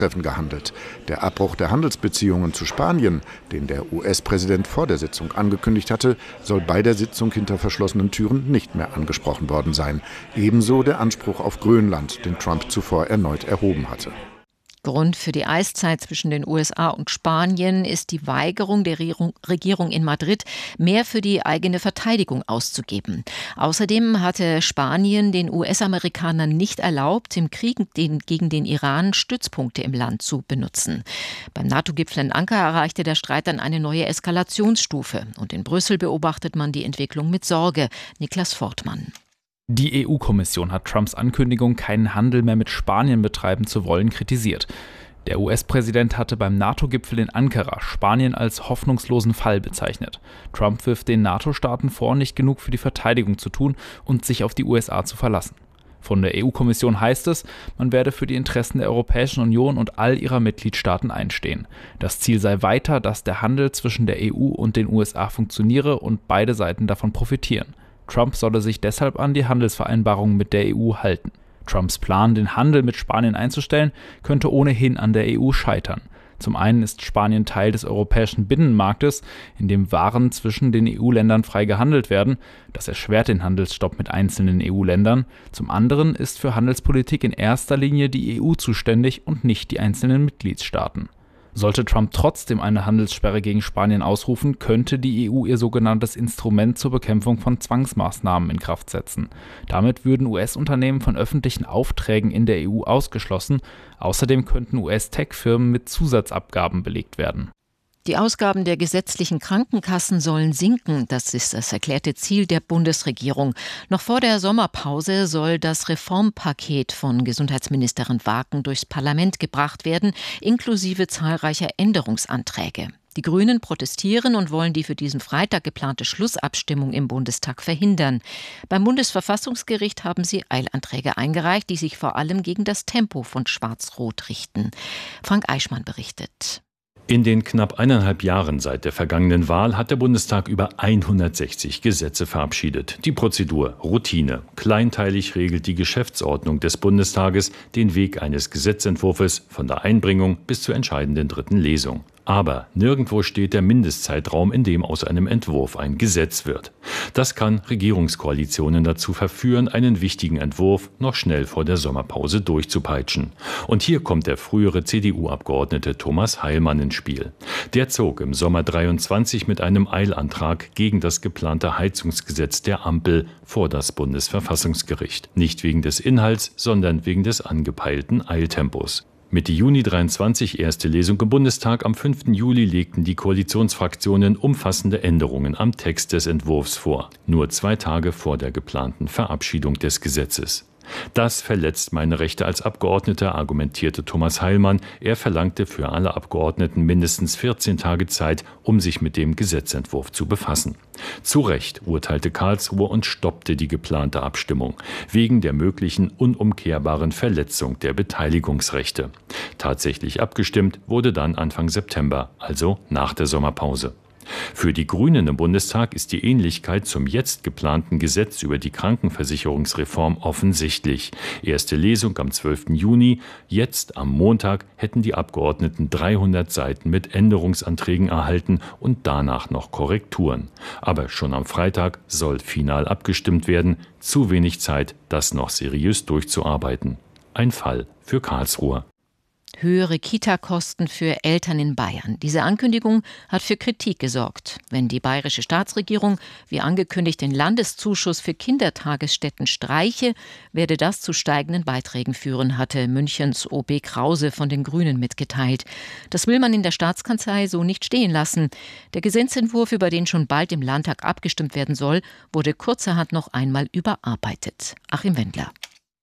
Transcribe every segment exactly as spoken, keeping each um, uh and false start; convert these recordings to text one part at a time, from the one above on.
Treffen gehandelt. Der Abbruch der Handelsbeziehungen zu Spanien, den der U S-Präsident vor der Sitzung angekündigt hatte, soll bei der Sitzung hinter verschlossenen Türen nicht mehr angesprochen worden sein. Ebenso der Anspruch auf Grönland, den Trump zuvor erneut erhoben hatte. Grund für die Eiszeit zwischen den U S A und Spanien ist die Weigerung der Regierung in Madrid, mehr für die eigene Verteidigung auszugeben. Außerdem hatte Spanien den U S-Amerikanern nicht erlaubt, im Krieg gegen den Iran Stützpunkte im Land zu benutzen. Beim NATO-Gipfel in Ankara erreichte der Streit dann eine neue Eskalationsstufe. Und in Brüssel beobachtet man die Entwicklung mit Sorge. Niklas Fortmann. Die E U-Kommission hat Trumps Ankündigung, keinen Handel mehr mit Spanien betreiben zu wollen, kritisiert. Der U S-Präsident hatte beim NATO-Gipfel in Ankara Spanien als hoffnungslosen Fall bezeichnet. Trump wirft den NATO-Staaten vor, nicht genug für die Verteidigung zu tun und sich auf die U S A zu verlassen. Von der E U-Kommission heißt es, man werde für die Interessen der Europäischen Union und all ihrer Mitgliedstaaten einstehen. Das Ziel sei weiter, dass der Handel zwischen der E U und den U S A funktioniere und beide Seiten davon profitieren. Trump solle sich deshalb an die Handelsvereinbarungen mit der E U halten. Trumps Plan, den Handel mit Spanien einzustellen, könnte ohnehin an der E U scheitern. Zum einen ist Spanien Teil des europäischen Binnenmarktes, in dem Waren zwischen den E U-Ländern frei gehandelt werden. Das erschwert den Handelsstopp mit einzelnen E U-Ländern. Zum anderen ist für Handelspolitik in erster Linie die E U zuständig und nicht die einzelnen Mitgliedstaaten. Sollte Trump trotzdem eine Handelssperre gegen Spanien ausrufen, könnte die E U ihr sogenanntes Instrument zur Bekämpfung von Zwangsmaßnahmen in Kraft setzen. Damit würden U S-Unternehmen von öffentlichen Aufträgen in der E U ausgeschlossen. Außerdem könnten U S-Tech-Firmen mit Zusatzabgaben belegt werden. Die Ausgaben der gesetzlichen Krankenkassen sollen sinken. Das ist das erklärte Ziel der Bundesregierung. Noch vor der Sommerpause soll das Reformpaket von Gesundheitsministerin Wagen durchs Parlament gebracht werden, inklusive zahlreicher Änderungsanträge. Die Grünen protestieren und wollen die für diesen Freitag geplante Schlussabstimmung im Bundestag verhindern. Beim Bundesverfassungsgericht haben sie Eilanträge eingereicht, die sich vor allem gegen das Tempo von Schwarz-Rot richten. Frank Eichmann berichtet. In den knapp eineinhalb Jahren seit der vergangenen Wahl hat der Bundestag über hundertsechzig Gesetze verabschiedet. Die Prozedur Routine. Kleinteilig regelt die Geschäftsordnung des Bundestages den Weg eines Gesetzentwurfs von der Einbringung bis zur entscheidenden dritten Lesung. Aber nirgendwo steht der Mindestzeitraum, in dem aus einem Entwurf ein Gesetz wird. Das kann Regierungskoalitionen dazu verführen, einen wichtigen Entwurf noch schnell vor der Sommerpause durchzupeitschen. Und hier kommt der frühere C D U-Abgeordnete Thomas Heilmann ins Spiel. Der zog im Sommer dreiundzwanzig mit einem Eilantrag gegen das geplante Heizungsgesetz der Ampel vor das Bundesverfassungsgericht. Nicht wegen des Inhalts, sondern wegen des angepeilten Eiltempos. Mitte Juni dreiundzwanzig erste Lesung im Bundestag. Am fünften Juli legten die Koalitionsfraktionen umfassende Änderungen am Text des Entwurfs vor. Nur zwei Tage vor der geplanten Verabschiedung des Gesetzes. Das verletzt meine Rechte als Abgeordneter, argumentierte Thomas Heilmann. Er verlangte für alle Abgeordneten mindestens vierzehn Tage Zeit, um sich mit dem Gesetzentwurf zu befassen. Zu Recht urteilte Karlsruhe und stoppte die geplante Abstimmung wegen der möglichen unumkehrbaren Verletzung der Beteiligungsrechte. Tatsächlich abgestimmt wurde dann Anfang September, also nach der Sommerpause. Für die Grünen im Bundestag ist die Ähnlichkeit zum jetzt geplanten Gesetz über die Krankenversicherungsreform offensichtlich. Erste Lesung am zwölften Juni. Jetzt am Montag hätten die Abgeordneten dreihundert Seiten mit Änderungsanträgen erhalten und danach noch Korrekturen. Aber schon am Freitag soll final abgestimmt werden. Zu wenig Zeit, das noch seriös durchzuarbeiten. Ein Fall für Karlsruhe. Höhere Kita-Kosten für Eltern in Bayern. Diese Ankündigung hat für Kritik gesorgt. Wenn die bayerische Staatsregierung, wie angekündigt, den Landeszuschuss für Kindertagesstätten streiche, werde das zu steigenden Beiträgen führen, hatte Münchens O B Krause von den Grünen mitgeteilt. Das will man in der Staatskanzlei so nicht stehen lassen. Der Gesetzentwurf, über den schon bald im Landtag abgestimmt werden soll, wurde kurzerhand noch einmal überarbeitet. Achim Wendler.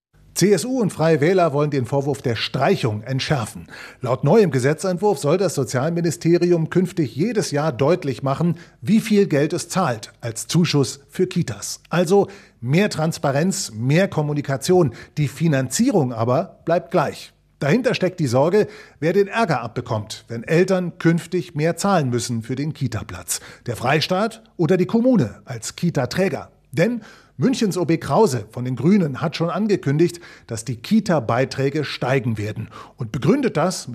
C S U und Freie Wähler wollen den Vorwurf der Streichung entschärfen. Laut neuem Gesetzentwurf soll das Sozialministerium künftig jedes Jahr deutlich machen, wie viel Geld es zahlt als Zuschuss für Kitas. Also mehr Transparenz, mehr Kommunikation. Die Finanzierung aber bleibt gleich. Dahinter steckt die Sorge, wer den Ärger abbekommt, wenn Eltern künftig mehr zahlen müssen für den Kitaplatz. Der Freistaat oder die Kommune als Kitaträger. Denn Münchens O B Krause von den Grünen hat schon angekündigt, dass die Kita-Beiträge steigen werden und begründet das mit